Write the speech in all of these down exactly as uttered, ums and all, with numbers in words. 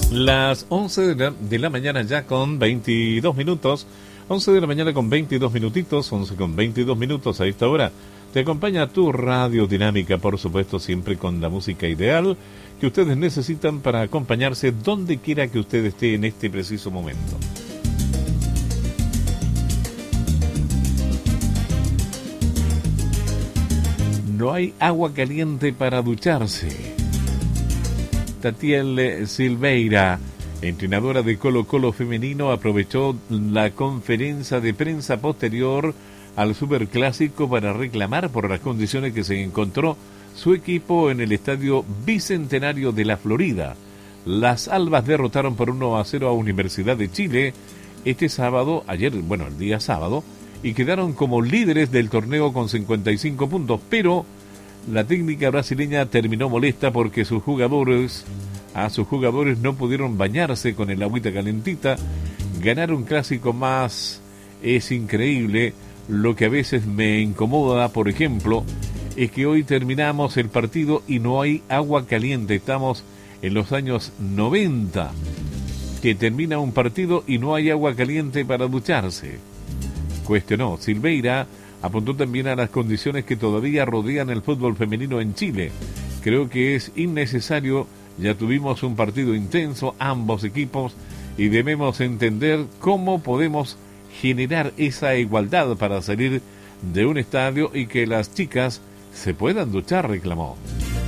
Las once de la, de la mañana ya con veintidós minutos. once de la mañana con veintidós minutitos. once con veintidós minutos a esta hora. Te acompaña tu Radio Dinámica, por supuesto, siempre con la música ideal que ustedes necesitan para acompañarse donde quiera que usted esté en este preciso momento. No hay agua caliente para ducharse. Tatiel Silveira, entrenadora de Colo-Colo femenino, aprovechó la conferencia de prensa posterior al Superclásico para reclamar por las condiciones que se encontró su equipo en el Estadio Bicentenario de la Florida. Las albas derrotaron por uno a cero a Universidad de Chile este sábado, ayer, bueno, el día sábado, y quedaron como líderes del torneo con cincuenta y cinco puntos, pero la técnica brasileña terminó molesta porque sus jugadores, a sus jugadores no pudieron bañarse con el agüita calentita. Ganar un clásico más es increíble. Lo que a veces me incomoda, por ejemplo, es que hoy terminamos el partido y no hay agua caliente. Estamos en los años noventa, que termina un partido y no hay agua caliente para ducharse, cuestionó. Silveira apuntó también a las condiciones que todavía rodean el fútbol femenino en Chile. Creo que es innecesario, ya tuvimos un partido intenso, ambos equipos, y debemos entender cómo podemos generar esa igualdad para salir de un estadio y que las chicas se puedan duchar, reclamó.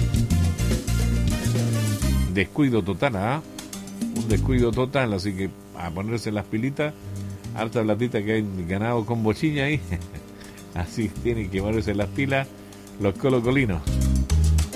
Descuido total, ¿ah? ¿eh? Un descuido total, así que a ponerse las pilitas, harta platita que hay ganado con bochilla ahí. Así tienen que ponerse las pilas los colocolinos.